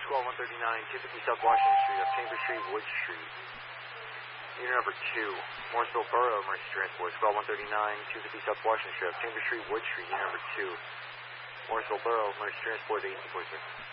Squall 139, 250 South Washington Street, up Chambers Street, Wood Street. Unit number 2, Morrisville Borough Emergency Transport, Squall 139, 250 South Washington Street, up Chambers Street, Wood Street. Unit number 2, Morrisville Borough Emergency Transport, 1846.